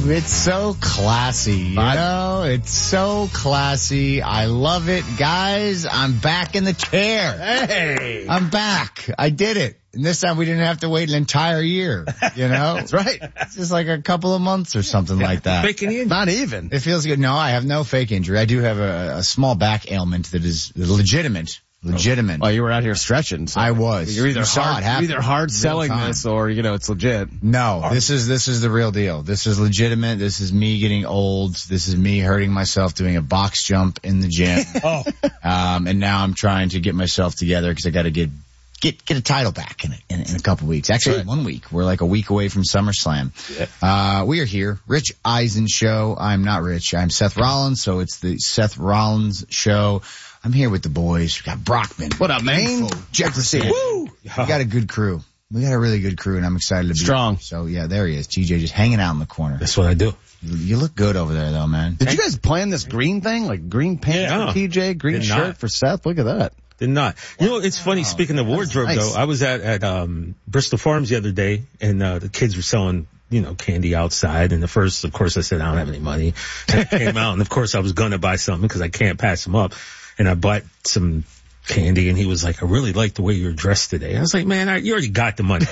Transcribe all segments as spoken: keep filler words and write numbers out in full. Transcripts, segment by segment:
it's so classy, you know? It's so classy. I love it. Guys, I'm back in the chair. Hey! I'm back. I did it. And this time we didn't have to wait an entire year, you know? That's right. It's just like a couple of months or something yeah, like that. Faking injury. Not even. It feels good. No, I have no fake injury. I do have a, a small back ailment that is legitimate. Legitimate. Oh, you were out here stretching. So I was. You're either you hard, you're either hard selling this or, you know, it's legit. No, hard. this is, this is the real deal. This is legitimate. This is me getting old. This is me hurting myself doing a box jump in the gym. oh. Um, and now I'm trying to get myself together because I got to get, get, get a title back in a, in, in a couple weeks. Actually, right. one week. We're like a week away from SummerSlam. Yeah. Uh, we are here. Rich Eisen Show. I'm not Rich. I'm Seth Rollins. So it's the Seth Rollins Show. I'm here with the boys. We got Brockman. What up, man? Jefferson. Woo! We got a good crew. We got a really good crew, and I'm excited to be strong. Here. So, yeah, there he is. T J just hanging out in the corner. That's what I do. You look good over there, though, man. Did you guys plan this green thing? Like green pants yeah. for T J, green Did shirt not. for Seth? Look at that. Did not. You know, it's funny, wow. speaking of wardrobe, nice. though, I was at, at um Bristol Farms the other day, and uh the kids were selling, you know, candy outside. And the first, of course, I said, I don't have any money. And I came out, and of course, I was going to buy something because I can't pass them up. And I bought some candy, and he was like, I really like the way you're dressed today. I was like, man, I, you already got the money.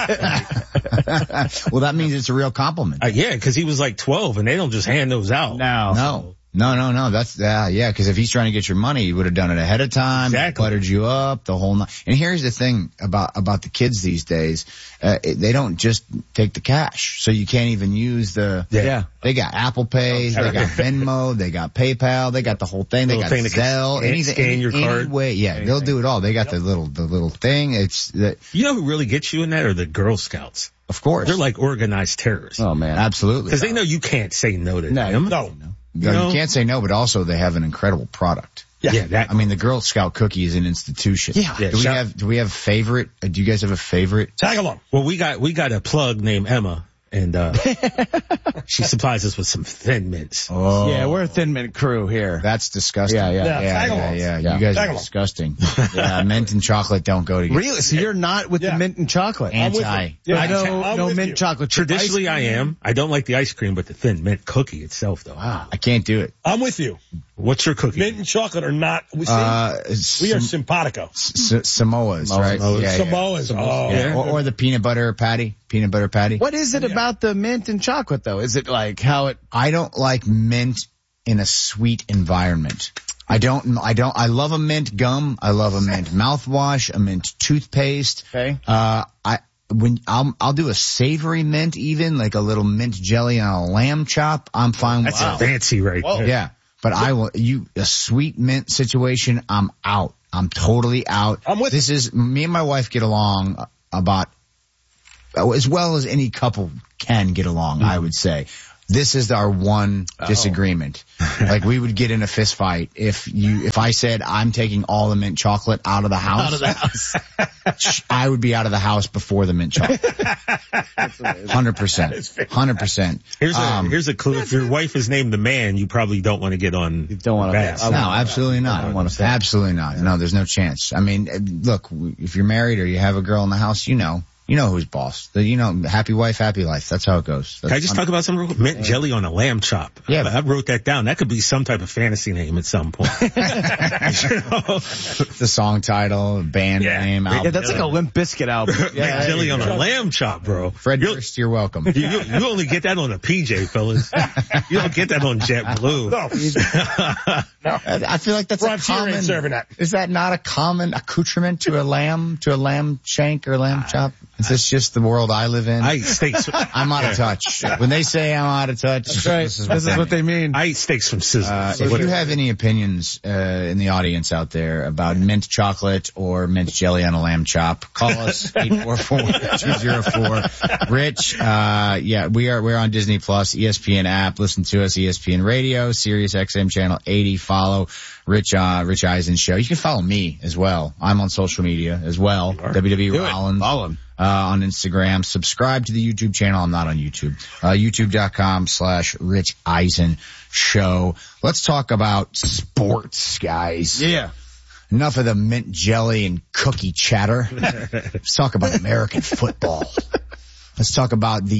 Well, that means it's a real compliment. Uh, yeah, because he was like twelve, and they don't just hand those out. No. No. No, no, no. That's, uh, yeah, because if he's trying to get your money, he would have done it ahead of time. Exactly. Buttered you up, the whole night. And here's the thing about, about the kids these days. Uh, it, they don't just take the cash. So you can't even use the, yeah. yeah. They got Apple Pay, they got Venmo, they got PayPal, they got the whole thing. They got thing Zelle, anything, scan any, your card. any way. Yeah, anything. They'll do it all. They got yep. the little, the little thing. It's the, you know who really gets you in that are the Girl Scouts. Of course. They're like organized terrorists. Oh man, absolutely. Because they know you can't say no to no, them. No, no. You, know, you can't say no, but also they have an incredible product. Yeah, yeah that, I mean, the Girl Scout cookie is an institution. Yeah. yeah do we shout, have, do we have favorite, uh, do you guys have a favorite? Tag along. Well, we got, we got a plug named Emma. And, uh, she supplies us with some Thin Mints. Oh. Yeah, we're a Thin Mint crew here. That's disgusting. Yeah, yeah. Yeah, yeah, yeah, yeah. yeah. You guys tag are along. Disgusting. Yeah, mint and chocolate don't go together. Really? So you're not with yeah. the mint and chocolate? Anti. Yeah, I know, no mint you. chocolate. Traditionally I am. I don't like the ice cream, but the Thin Mint cookie itself, though. Wow. I can't do it. I'm with you. What's your cookie? Mint and chocolate are not, we, see, uh, we are simpatico. S- Samoas, right? Samoas. Yeah, Samoas. Yeah. Oh. Yeah. Or, or the peanut butter patty. Peanut butter patty. What is it yeah. about the mint and chocolate, though? Is it like how it... I don't like mint in a sweet environment. I don't, I don't, I love a mint gum. I love a mint mouthwash, a mint toothpaste. Okay. Uh, I, when, I'll, I'll do a savory mint even, like a little mint jelly on a lamb chop. I'm fine with that. That's fancy right there. Yeah. But I will, you, a sweet mint situation, I'm out. I'm totally out. I'm with This is, me and my wife get along about, as well as any couple can get along, mm-hmm. I would say. This is our one oh. disagreement. Like we would get in a fist fight if you, if I said I'm taking all the mint chocolate out of the house. Out of the house. I would be out of the house before the mint chocolate. Hundred percent. Hundred percent. Here's a um, here's a clue. If your wife is named the Man, you probably don't want to get on. You don't want to. No, absolutely not. I want to. Absolutely not. No, there's no chance. I mean, look, if you're married or you have a girl in the house, you know. You know who's boss. The, you know, happy wife, happy life. That's how it goes. That's Can I just talk about something real quick? Mint yeah. jelly on a lamb chop. Yeah. I, I wrote that down. That could be some type of fantasy name at some point. You know? The song title, band yeah. name. Yeah, that's like a Limp Bizkit album. Yeah, Mint jelly on a lamb chop, bro. Fred Durst, you're welcome. You, you, you only get that on a P J, fellas. You don't get that on JetBlue. No. No. I feel like that's Frontier a common. Ain't serving that. Is that not a common accoutrement to a lamb, to a lamb shank or lamb chop? Is this just the world I live in? I eat steaks. I'm out of touch. When they say I'm out of touch, that's right. This is what, this is what they mean. I eat steaks from Sizzler. Uh, if you have any opinions uh, in the audience out there about mint chocolate or mint jelly on a lamb chop, call us eight four four, two zero four, Rich. Uh, yeah, we are we're on Disney Plus, E S P N app. Listen to us, E S P N Radio, Sirius X M channel eighty. Follow Rich uh, Rich Eisen Show. You can follow me as well. I'm on social media as well. W W Rollins. Follow him. Uh, on Instagram. Subscribe to the YouTube channel. I'm not on YouTube. Uh, YouTube.com slash Rich Eisen Show. Let's talk about sports, guys. Yeah. Enough of the mint jelly and cookie chatter. Let's talk about American football. Let's talk about the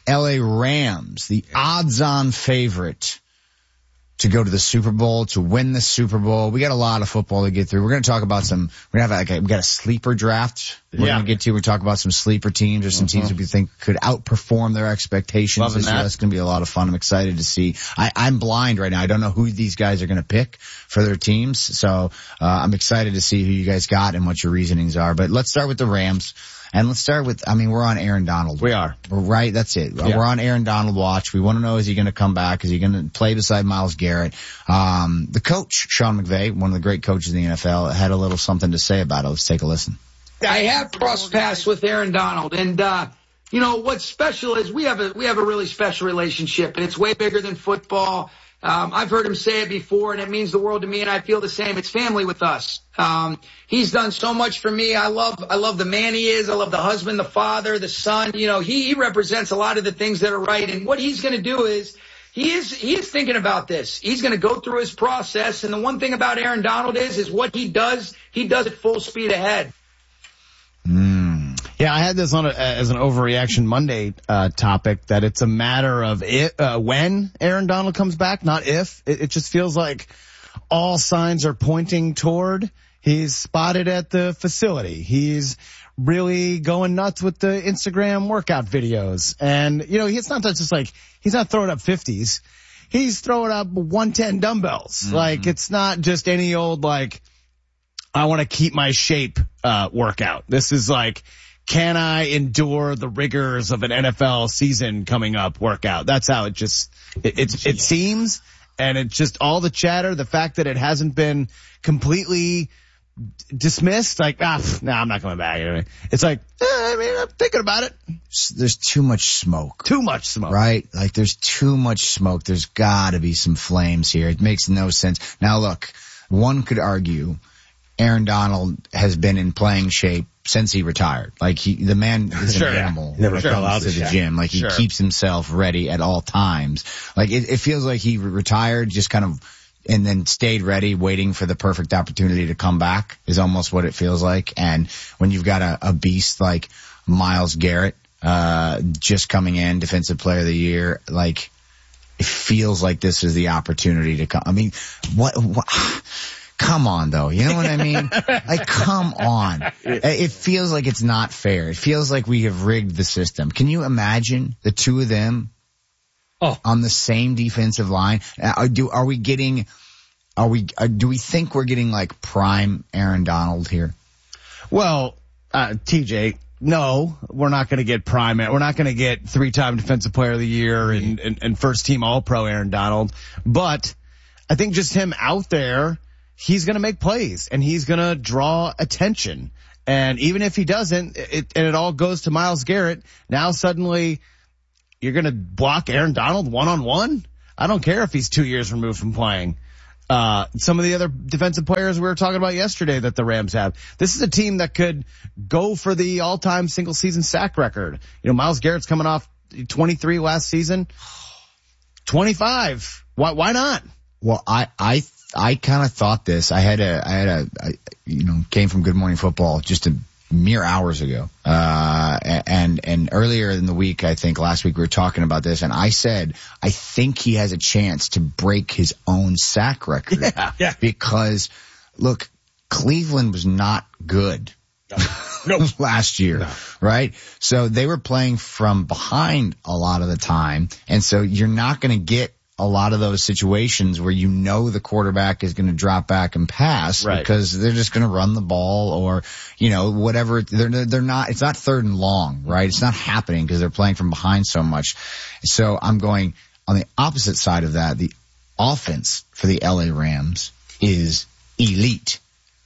L A Rams, the odds-on favorite to go to the Super Bowl, to win the Super Bowl. We got a lot of football to get through. We're going to talk about some, we're going to have like a, we got a sleeper draft we're yeah. going to get to. We're talk about some sleeper teams or some uh-huh. teams that we think could outperform their expectations Loving this year. That. That's going to be a lot of fun. I'm excited to see. I, I'm blind right now. I don't know who these guys are going to pick for their teams. So, uh, I'm excited to see who you guys got and what your reasonings are. But let's start with the Rams. And let's start with, I mean, we're on Aaron Donald. We are. Right? That's it. Yeah. We're on Aaron Donald watch. We want to know, is he going to come back? Is he going to play beside Myles Garrett? Um, the coach, Sean McVay, one of the great coaches in the N F L, had a little something to say about it. Let's take a listen. I have crossed paths with Aaron Donald, and, uh, you know, what's special is we have a, we have a really special relationship, and it's way bigger than football. Um, I've heard him say it before, and it means the world to me, and I feel the same. It's family with us. Um, he's done so much for me. I love, I love the man he is. I love the husband, the father, the son. You know, he, he represents a lot of the things that are right. And what he's going to do is, he is, he is thinking about this. He's going to go through his process. And the one thing about Aaron Donald is, is what he does, he does it full speed ahead. Mm. Yeah, I had this on a, as an Overreaction Monday uh topic, that it's a matter of it, uh, when Aaron Donald comes back, not if. It, it just feels like all signs are pointing toward he's spotted at the facility. He's really going nuts with the Instagram workout videos. And, you know, it's not just like, he's not throwing up fifties. He's throwing up one ten dumbbells. Mm-hmm. Like, it's not just any old, like, I want to keep my shape uh workout. This is like, can I endure the rigors of an N F L season coming up workout? That's how it just, it, it, it seems. And it's just all the chatter, the fact that it hasn't been completely dismissed. Like, ah, no, nah, I'm not coming back. It's like, eh, I mean, I'm thinking about it. There's too much smoke. Too much smoke. Right? Like, there's too much smoke. There's gotta be some flames here. It makes no sense. Now look, one could argue Aaron Donald has been in playing shape since he retired. Like, he, the man is sure, an animal yeah. Never when it comes out to the shot. gym. Like, he sure. keeps himself ready at all times. Like, it, it feels like he retired just kind of, and then stayed ready, waiting for the perfect opportunity to come back is almost what it feels like. And when you've got a, a beast like Myles Garrett, uh, just coming in, defensive player of the year, like, it feels like this is the opportunity to come. I mean, what, what come on though. You know what I mean? Like, come on. It feels like it's not fair. It feels like we have rigged the system. Can you imagine the two of them oh. on the same defensive line? Are, do, are we getting, are we, are, do we think we're getting like prime Aaron Donald here? Well, uh, T J, no, we're not going to get prime. We're not going to get three-time defensive player of the year and, and, and first team all-pro Aaron Donald. But I think just him out there, he's going to make plays and he's going to draw attention. And even if he doesn't, it, and it all goes to Myles Garrett, now suddenly you're going to block Aaron Donald one-on-one? I don't care if he's two years removed from playing. Uh, some of the other defensive players we were talking about yesterday that the Rams have. This is a team that could go for the all-time single-season sack record. You know, Myles Garrett's coming off twenty-three last season. twenty-five. Why, why not? Well, I, I, I kind of thought this. I had a, I had a, I, you know, came from Good Morning Football just a mere hours ago. Uh, and, and earlier in the week, I think last week we were talking about this and I said, I think he has a chance to break his own sack record. Yeah. yeah. Because look, Cleveland was not good. No. Nope. last year, no. right? So they were playing from behind a lot of the time. And so you're not going to get a lot of those situations where you know the quarterback is going to drop back and pass right. because they're just going to run the ball or, you know, whatever. They're, they're not, it's not third and long, right? It's not happening because they're playing from behind so much. So I'm going on the opposite side of that. The offense for the L A Rams is elite.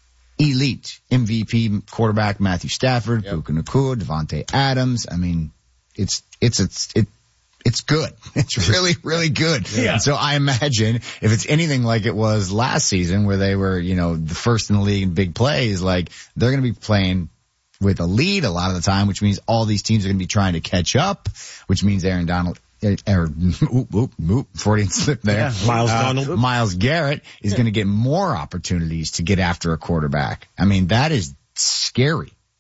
Elite. M V P quarterback Matthew Stafford, yep. Puka Nacua, Devontae Adams. I mean, it's, it's, it's, it, It's good. It's really, really good. Yeah. And so I imagine if it's anything like it was last season where they were, you know, the first in the league in big plays, like they're going to be playing with a lead a lot of the time, which means all these teams are going to be trying to catch up, which means Aaron Donald, or oop, oop, oop, Freudian slip there. Yeah, Myles uh, Donald. Myles Garrett is yeah. going to get more opportunities to get after a quarterback. I mean, that is scary.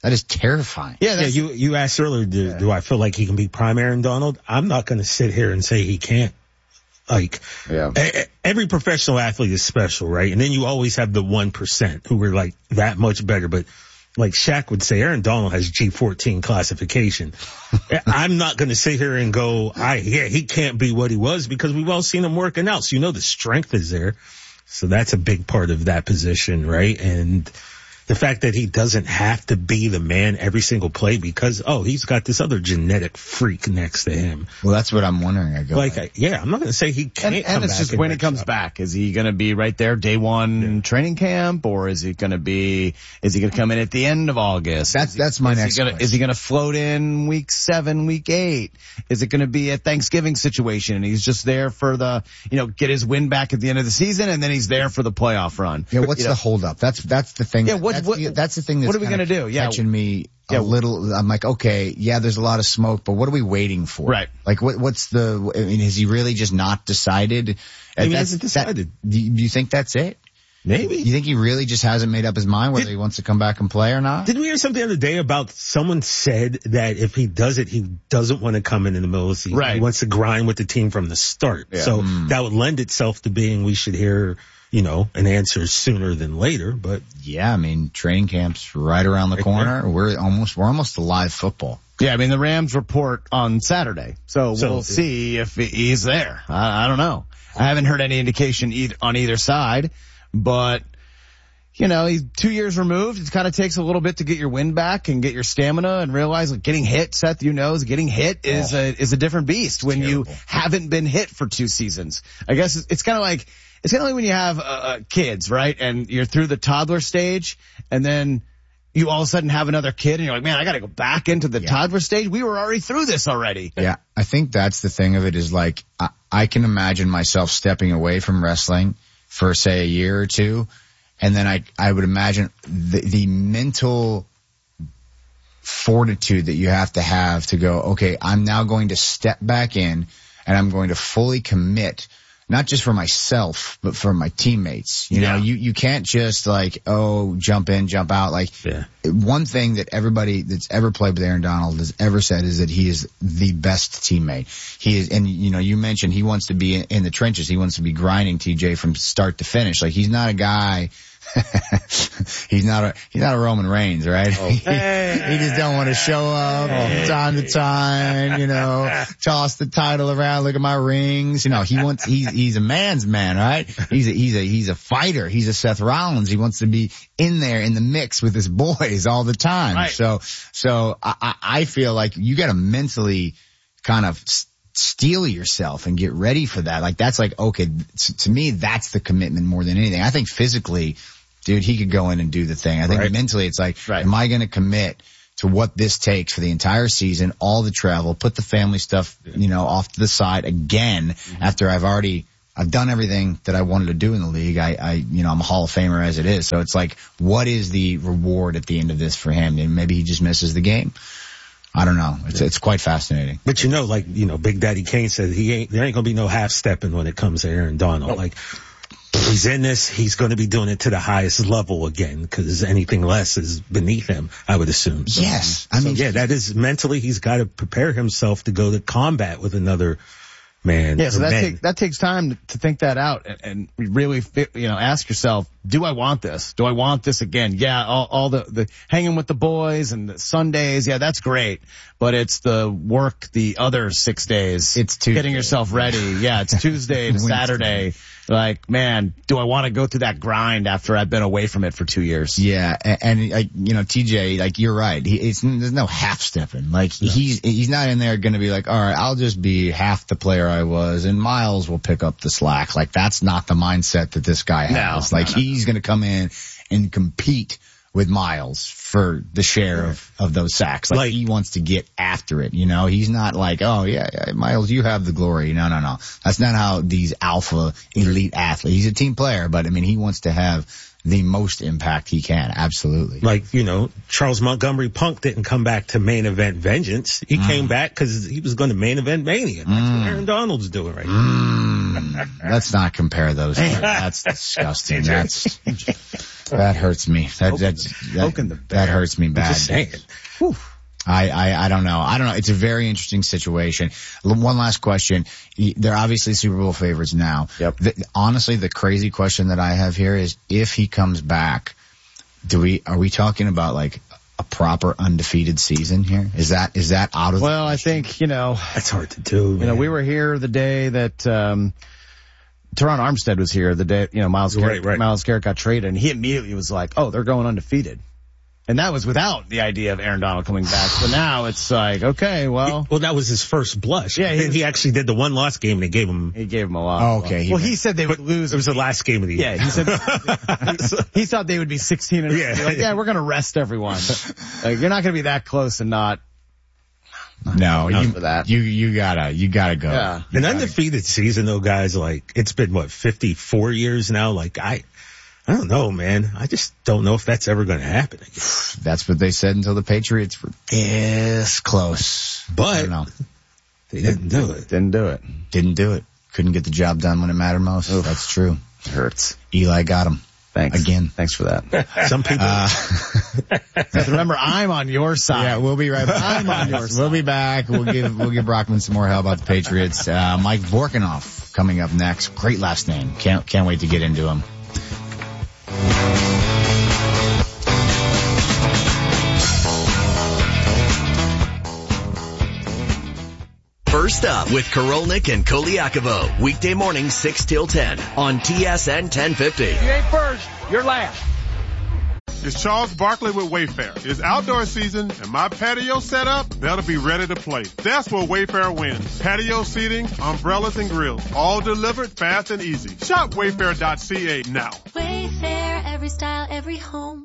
That is terrifying. Yeah, yeah you, you asked earlier, do, yeah. do I feel like he can be prime Aaron Donald? I'm not going to sit here and say he can't. Like, yeah. a, every professional athlete is special, right? And then you always have the one percent who are like that much better. But like Shaq would say, Aaron Donald has G fourteen classification. I'm not going to sit here and go, I, yeah, he can't be what he was, because we've all seen him working out. So you know the strength is there. So that's a big part of that position, right? And the fact that he doesn't have to be the man every single play because, oh, he's got this other genetic freak next to him. Well, that's what I'm wondering. I go like, like. yeah, I'm not going to say he can't and, come and it's back just when he comes job. back. Is he going to be right there day one yeah. training camp, or is he going to be, is he going to come in at the end of August? That's, that's my is next he gonna, question. Is he going to float in week seven, week eight? Is it going to be a Thanksgiving situation and he's just there for the, you know, get his win back at the end of the season and then he's there for the playoff run? Yeah, what's you the know? holdup? That's, that's the thing. Yeah, what, that's, what, the, that's the thing that's what are we going to do? Yeah. catching me a yeah. little. I'm like, okay, yeah, there's a lot of smoke, but what are we waiting for? Right. Like, what, what's the, I mean, has he really just not decided? I mean, he hasn't decided. That, do you think that's it? Maybe. You think he really just hasn't made up his mind whether did, he wants to come back and play or not? Did we hear something the other day about someone said that if he does it, he doesn't want to come in in the middle of the season. Right. He wants to grind with the team from the start. Yeah. So mm. that would lend itself to being we should hear, you know, an answer sooner than later. But yeah, I mean, training camp's right around the right corner. There. We're almost, we're almost to live football. Yeah, I mean, the Rams report on Saturday, so, so we'll yeah. see if he's there. I, I don't know. I haven't heard any indication either, on either side, but you know, he's two years removed. It kind of takes a little bit to get your wind back and get your stamina and realize like getting hit, Seth, you know, getting hit is oh, a, is a different beast when terrible. you haven't been hit for two seasons. I guess it's, it's kind of like, it's kind of like when you have uh, kids, right? And you're through the toddler stage and then you all of a sudden have another kid and you're like, man, I got to go back into the yeah. toddler stage. We were already through this already. Yeah. I think that's the thing of it is like, I, I can imagine myself stepping away from wrestling for say a year or two. And then I, I would imagine the, the mental fortitude that you have to have to go, okay, I'm now going to step back in and I'm going to fully commit, not just for myself, but for my teammates. You yeah. know, you, you can't just like, oh, jump in, jump out. Like yeah. one thing that everybody that's ever played with Aaron Donald has ever said is that he is the best teammate. He is, and you know, you mentioned he wants to be in, in the trenches. He wants to be grinding T J from start to finish. Like he's not a guy he's not a he's not a Roman Reigns, right? Oh. Hey. He just don't want to show up from time to time, you know, toss the title around, look at my rings. You know, he wants he's he's a man's man, right? He's a he's a he's a fighter. He's a Seth Rollins. He wants to be in there in the mix with his boys all the time. Right. So so I I feel like you got to mentally kind of steel yourself and get ready for that. Like that's like, okay, to me, that's the commitment more than anything. I think physically, dude, he could go in and do the thing. I think right. mentally it's like, right. am I going to commit to what this takes for the entire season, all the travel, put the family stuff, you know, off to the side again mm-hmm. after I've already, I've done everything that I wanted to do in the league. I, I, you know, I'm a Hall of Famer as it is. So it's like, what is the reward at the end of this for him? And maybe he just misses the game. I don't know. It's, it's quite fascinating. But you know, like, you know, Big Daddy Kane said he ain't, there ain't gonna be no half stepping when it comes to Aaron Donald. Nope. Like, he's in this, he's gonna be doing it to the highest level again, cause anything less is beneath him, I would assume. So, yes. I mean, so, yeah, that is mentally, he's gotta prepare himself to go to combat with another man. Yeah, so that, take, that takes time to think that out and, and really, you know, ask yourself, do I want this? Do I want this again? Yeah, all, all the, the hanging with the boys and the Sundays, yeah, that's great. But it's the work the other six days. It's Tuesday. Getting yourself ready. Yeah, it's Tuesday to Saturday. Like, man, do I want to go through that grind after I've been away from it for two years? Yeah, and, and like, you know, T J, like, you're right. He, it's, there's no half stepping. Like, no. he's, he's not in there going to be like, all right, I'll just be half the player I was and Miles will pick up the slack. Like, that's not the mindset that this guy has. No, like, no, no, he's no. going to come in and compete with Miles for the share of, of those sacks. Like, like, he wants to get after it, you know? He's not like, oh yeah, yeah, Miles, you have the glory. No, no, no. That's not how these alpha elite athletes, he's a team player, but I mean, he wants to have the most impact he can. Absolutely. Like, you know, Charles Montgomery Punk didn't come back to main event vengeance. He mm. came back because he was going to main event Mania. That's mm. what Aaron Donald's doing right now. Mm. Let's not compare those two. That's disgusting. That's, That hurts me. That, that, that, that hurts me bad. Just saying. Whew. I, I, I don't know. I don't know. It's a very interesting situation. One last question. They're obviously Super Bowl favorites now. Yep. The, honestly, the crazy question that I have here is if he comes back, do we, are we talking about like a proper undefeated season here? Is that, is that out of Well, the I think, you know, that's hard to do. You man. know, we were here the day that, um, Teron Armstead was here the day, you know, Myles Garrett, right, right. Myles Garrett got traded, and he immediately was like, oh, they're going undefeated. And that was without the idea of Aaron Donald coming back. So now it's like, okay, well. Well, that was his first blush. Yeah, he, he, he actually did the one loss game and they gave him. He gave him a lot. Oh, okay. He well, he said they would lose. It was the last game of the year. Yeah, he said he, he thought they would be sixteen and yeah, like, yeah, we're going to rest everyone. Like, you're not going to be that close and not. No, you, for that. you, you gotta, you gotta go. Yeah. An undefeated season though, guys, like, it's been what, fifty-four years now? Like, I, I don't know, man. I just don't know if that's ever going to happen again. That's what they said until the Patriots were this close. But I don't know. They didn't do it. Didn't do it. Didn't do it. Couldn't get the job done when it mattered most. Oof. That's true. It hurts. Eli got him. Thanks. Again. Thanks for that. Some people. Uh, remember, I'm on your side. Yeah, we'll be right back. I'm on your side. We'll be back. We'll give, we'll give Brockman some more help about the Patriots. Uh, Mike Vorkunov coming up next. Great last name. Can't, can't wait to get into him. First up with Korolnik and Koliakovo. Weekday morning six till ten on T S N ten fifty. You ain't first, you're last. It's Charles Barkley with Wayfair. It's outdoor season and my patio set up better be ready to play. That's where Wayfair wins. Patio seating, umbrellas and grills, all delivered fast and easy. Shop wayfair dot c a now. Wayfair, every style, every home.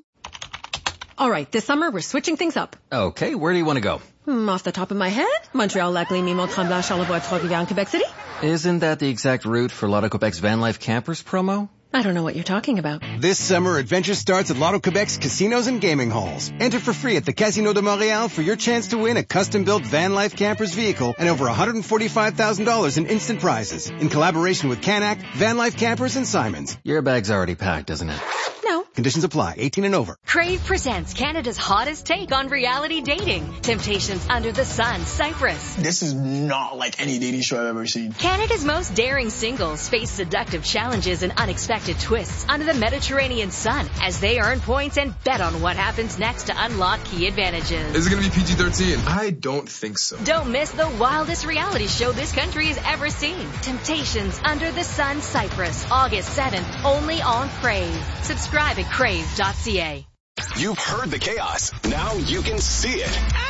All right, this summer we're switching things up. Okay, where do you want to go? Hmm, off the top of my head, Montreal, Lacley, Mimont, Tremblant, Charlevoix, Trois-Rivières, Quebec City. Isn't that the exact route for Lotto Quebec's Van Life Campers promo? I don't know what you're talking about. This summer, adventure starts at Lotto Quebec's casinos and gaming halls. Enter for free at the Casino de Montréal for your chance to win a custom-built Van Life Campers vehicle and over one hundred forty-five thousand dollars in instant prizes. In collaboration with Canac, Van Life Campers, and Simons. Your bag's already packed, isn't it? No. Conditions apply. eighteen and over. Crave presents Canada's hottest take on reality dating. Temptations Under the Sun, Cyprus. This is not like any dating show I've ever seen. Canada's most daring singles face seductive challenges and unexpected twists under the Mediterranean sun as they earn points and bet on what happens next to unlock key advantages. Is it going to be P G thirteen? I don't think so. Don't miss the wildest reality show this country has ever seen. Temptations Under the Sun, Cyprus, August seventh, only on Crave. Subscribe at crave dot c a. You've heard the chaos. Now you can see it.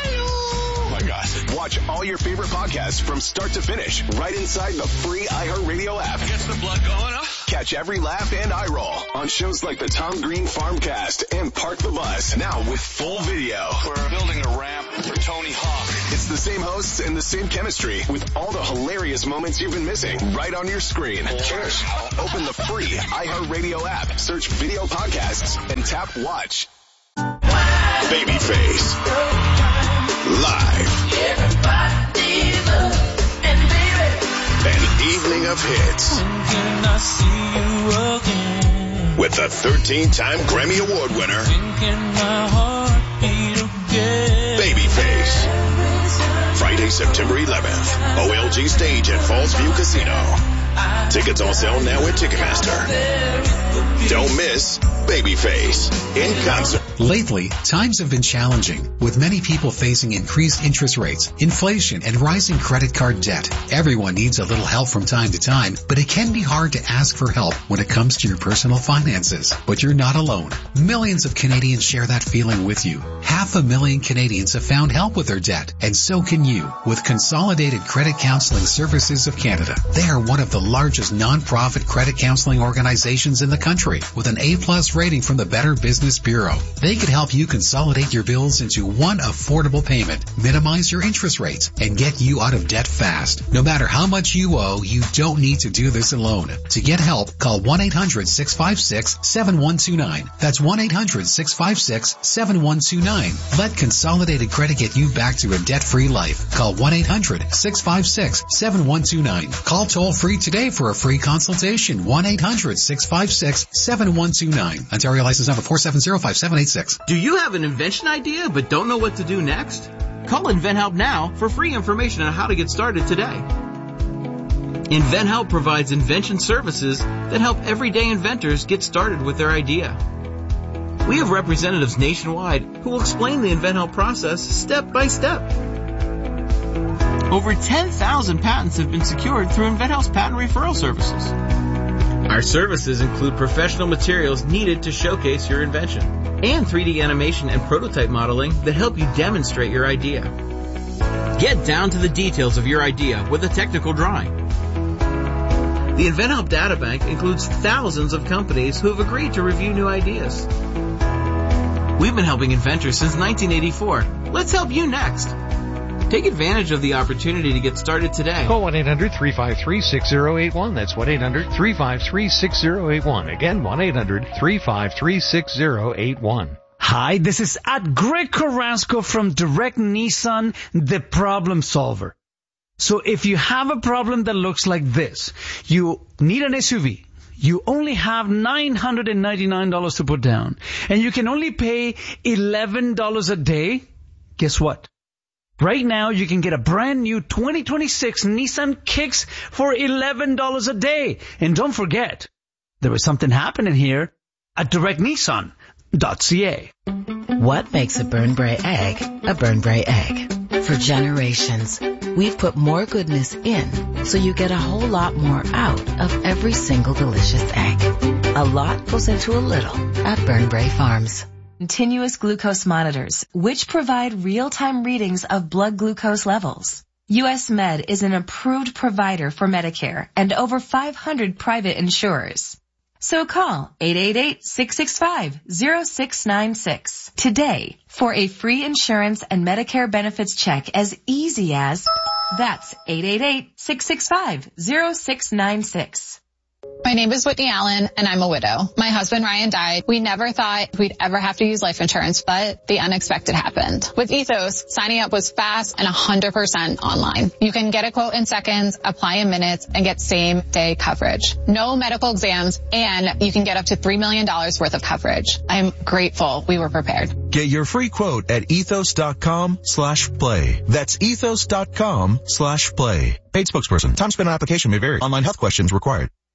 Oh my God. Watch all your favorite podcasts from start to finish right inside the free iHeartRadio app. Gets the blood going, huh? Catch every laugh and eye roll on shows like the Tom Green Farmcast and Park the Bus. Now with full video. We're building a ramp for Tony Hawk. It's the same hosts and the same chemistry with all the hilarious moments you've been missing right on your screen. Cheers. Open the free iHeartRadio app, search video podcasts, and tap watch. Babyface. Live. An evening of hits. With the thirteen-time Grammy Award winner. Babyface. Friday, September eleventh. O L G stage at Falls View Casino. Tickets on sale now at Ticketmaster. Don't miss Babyface in concert. Lately, times have been challenging, with many people facing increased interest rates, inflation, and rising credit card debt. Everyone needs a little help from time to time, but it can be hard to ask for help when it comes to your personal finances. But you're not alone. Millions of Canadians share that feeling with you. Half a million Canadians have found help with their debt, and so can you with Consolidated Credit Counseling Services of Canada. They are one of the largest non-profit credit counseling organizations in the country with an A plus rating from the Better Business Bureau. They could help you consolidate your bills into one affordable payment, minimize your interest rates, and get you out of debt fast. No matter how much you owe, you don't need to do this alone. To get help, call one eight hundred six five six seven one two nine. That's one eight hundred six five six seven one two nine. Let Consolidated Credit get you back to a debt-free life. Call one eight hundred six five six seven one two nine. Call toll free today for a free consultation. one eight hundred six five six seven one two nine. Ontario license number four seven zero five seven eight six. Do you have an invention idea but don't know what to do next? Call InventHelp now for free information on how to get started today. InventHelp provides invention services that help everyday inventors get started with their idea. We have representatives nationwide who will explain the InventHelp process step by step. Over ten thousand patents have been secured through InventHelp's patent referral services. Our services include professional materials needed to showcase your invention and three D animation and prototype modeling that help you demonstrate your idea. Get down to the details of your idea with a technical drawing. The InventHelp Databank includes thousands of companies who have agreed to review new ideas. We've been helping inventors since nineteen eighty-four. Let's help you next. Take advantage of the opportunity to get started today. Call one eight hundred three five three six zero eight one. That's one eight hundred three five three six zero eight one. Again, one eight hundred three five three six zero eight one. Hi, this is at Greg Carrasco from Direct Nissan, the problem solver. So if you have a problem that looks like this, you need an S U V. You only have nine hundred ninety-nine dollars to put down, and you can only pay eleven dollars a day. Guess what? Right now, you can get a brand new twenty twenty-six Nissan Kicks for eleven dollars a day. And don't forget, there is something happening here at direct nissan dot c a. What makes a Burnbrae egg a Burnbrae egg? For generations, we've put more goodness in so you get a whole lot more out of every single delicious egg. A lot goes into a little at Burnbrae Farms. Continuous glucose monitors, which provide real-time readings of blood glucose levels. U S Med is an approved provider for Medicare and over five hundred private insurers. So call eight eight eight, six six five, zero six nine six today for a free insurance and Medicare benefits check as easy as, that's eight eight eight, six six five, zero six nine six. My name is Whitney Allen, and I'm a widow. My husband, Ryan, died. We never thought we'd ever have to use life insurance, but the unexpected happened. With Ethos, signing up was fast and one hundred percent online. You can get a quote in seconds, apply in minutes, and get same-day coverage. No medical exams, and you can get up to three million dollars worth of coverage. I'm grateful we were prepared. Get your free quote at ethos.com slash play. That's ethos.com slash play. Paid spokesperson. Time spent on application may vary. Online health questions required.